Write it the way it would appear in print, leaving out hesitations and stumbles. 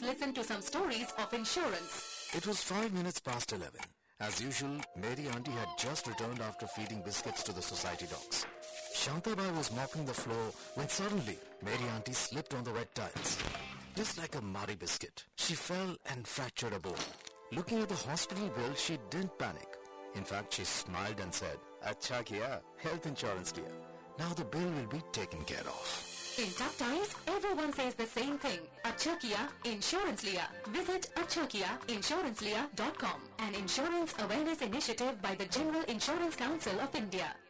listen to some stories of insurance. It was 5 minutes past 11. As usual, Mary Auntie had just returned after feeding biscuits to the society dogs. Shantabai was mopping the floor when suddenly Mary Auntie slipped on the wet tiles. Just like a muddy biscuit, she fell and fractured a bone. Looking at the hospital bill, she didn't panic. In fact, she smiled and said, "Acha kiya, health insurance liya. Now the bill will be taken care of." In tough times, everyone says the same thing. Acha kiya, insurance liya. Visit achakiyainsurancelaya.com, an insurance awareness initiative by the General Insurance Council of India.